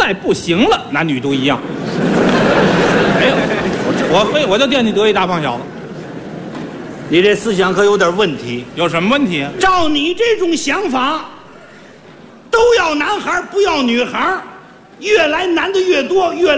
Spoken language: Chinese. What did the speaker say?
在不行了，男女都一样。没有，我就惦记得一大胖小子。 你这思想可有点问题。 有什么问题？ 照你这种想法，都要男孩不要女孩，越来男的越多，越